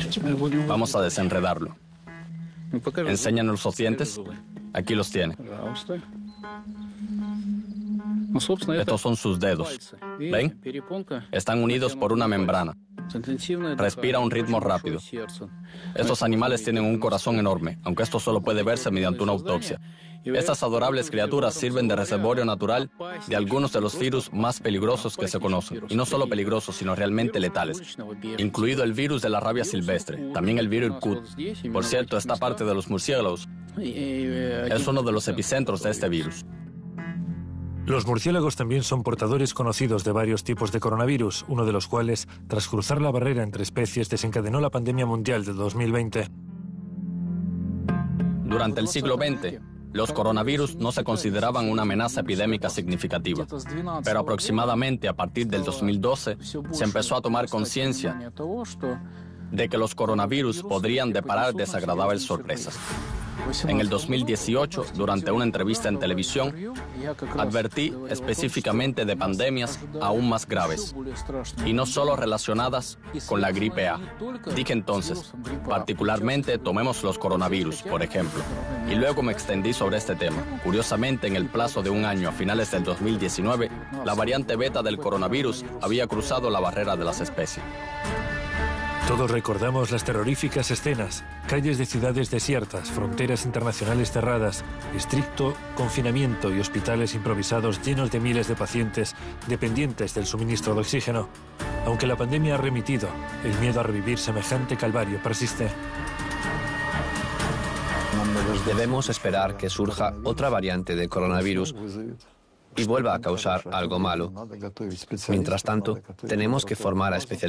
Vamos a desenredarlo. ¿Enséñanos los dientes? Aquí los tiene. Estos son sus dedos. ¿Ven? Están unidos por una membrana. Respira a un ritmo rápido. Estos animales tienen un corazón enorme, aunque esto solo puede verse mediante una autopsia. Estas adorables criaturas sirven de reservorio natural de algunos de los virus más peligrosos que se conocen. Y no solo peligrosos, sino realmente letales, incluido el virus de la rabia silvestre, también el virus CUT. Por cierto, esta parte de los murciélagos es uno de los epicentros de este virus. Los murciélagos también son portadores conocidos de varios tipos de coronavirus, uno de los cuales, tras cruzar la barrera entre especies, desencadenó la pandemia mundial de 2020. Durante el siglo XX, los coronavirus no se consideraban una amenaza epidémica significativa, pero aproximadamente a partir del 2012 se empezó a tomar conciencia de que los coronavirus podrían deparar desagradables sorpresas. En el 2018, durante una entrevista en televisión, advertí específicamente de pandemias aún más graves, y no solo relacionadas con la gripe A. Dije entonces, particularmente tomemos los coronavirus, por ejemplo, y luego me extendí sobre este tema. Curiosamente, en el plazo de un año, a finales del 2019, la variante beta del coronavirus había cruzado la barrera de las especies. Todos recordamos las terroríficas escenas, calles de ciudades desiertas, fronteras internacionales cerradas, estricto confinamiento y hospitales improvisados llenos de miles de pacientes dependientes del suministro de oxígeno. Aunque la pandemia ha remitido, el miedo a revivir semejante calvario persiste. Debemos esperar que surja otra variante de coronavirus y vuelva a causar algo malo. Mientras tanto, tenemos que formar a especialistas